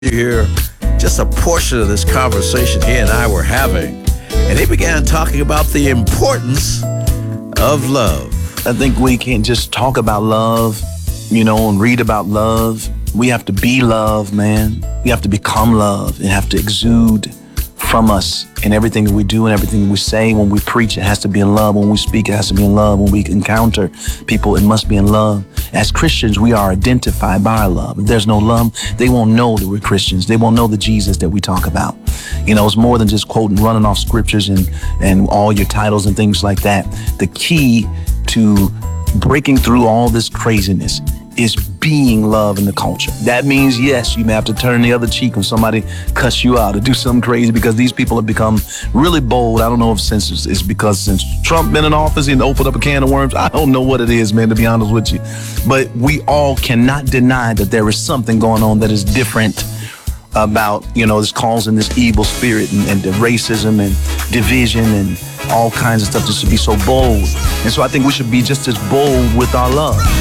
You hear just a portion of this conversation he and I were having, and he began talking about the importance of love. I think we can't just talk about love, and read about love. We have to be love, man. We have to become love. It have to exude from us in everything that we do and everything we say. When we preach, it has to be in love. When we speak, it has to be in love. When we encounter people, it must be in love. As Christians, we are identified by our love. If there's no love, they won't know that we're Christians. They won't know the Jesus that we talk about. It's more than just quoting, running off scriptures and all your titles and things like that. The key to breaking through all this craziness is being love in the culture. That means, yes, you may have to turn the other cheek when somebody cuss you out or do something crazy, because these people have become really bold. I don't know if it's because since Trump been in office and opened up a can of worms. I don't know what it is, man, to be honest with you. But we all cannot deny that there is something going on that is different about, this causing this evil spirit and the racism and division and all kinds of stuff. Just to be so bold. And so I think we should be just as bold with our love.